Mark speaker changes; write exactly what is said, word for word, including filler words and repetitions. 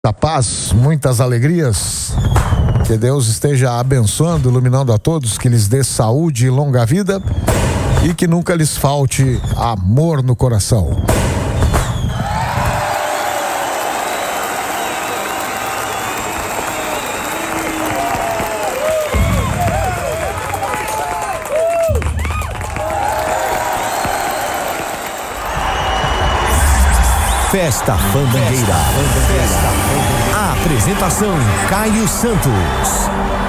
Speaker 1: Da paz, muitas alegrias, que Deus esteja abençoando, iluminando a todos, que lhes dê saúde e longa vida e que nunca lhes falte amor no coração.
Speaker 2: Festa Fandangueira. A apresentação: Caio Santos.